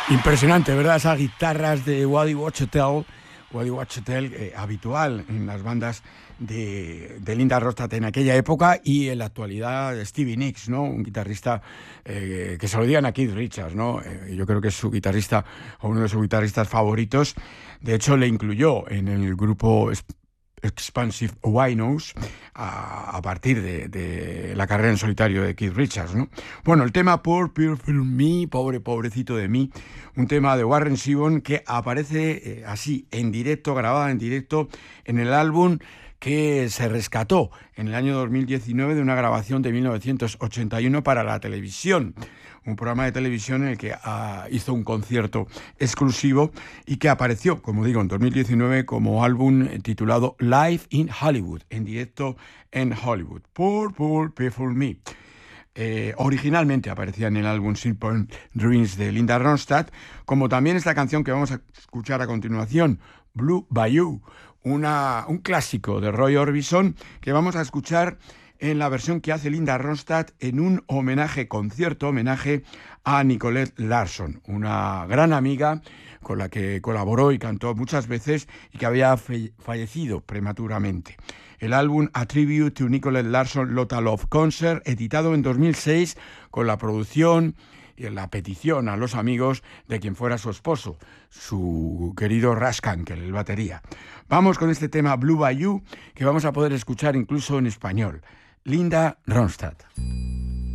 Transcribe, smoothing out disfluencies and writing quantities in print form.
Impresionante, ¿verdad? Esas guitarras de Waddy Wachtel, habitual en las bandas de Linda Ronstadt en aquella época y en la actualidad Stevie Nicks, ¿no? Un guitarrista que se lo digan a Keith Richards, ¿no? Yo creo que es su guitarrista o uno de sus guitarristas favoritos. De hecho, le incluyó en el grupo Expansive Winos a partir de la carrera en solitario de Keith Richards, ¿no? Bueno, el tema Poor Beautiful Me, pobrecito de mí, un tema de Warren Zevon que aparece así en directo, grabada en directo en el álbum que se rescató en el año 2019 de una grabación de 1981 para la televisión. Un programa de televisión en el que hizo un concierto exclusivo y que apareció, como digo, en 2019 como álbum titulado Live in Hollywood, en directo en Hollywood. Poor Beautiful Me. Originalmente aparecía en el álbum Simple Dreams de Linda Ronstadt, como también esta canción que vamos a escuchar a continuación, Blue Bayou, un clásico de Roy Orbison que vamos a escuchar en la versión que hace Linda Ronstadt en un concierto homenaje a Nicolette Larson, una gran amiga con la que colaboró y cantó muchas veces y que había fallecido prematuramente. El álbum A Tribute to Nicolette Larson Lotta Love Concert, editado en 2006 con la producción y la petición a los amigos de quien fuera su esposo, su querido Ras Kunkel, el batería. Vamos con este tema Blue Bayou, que vamos a poder escuchar incluso en español. Linda Ronstadt.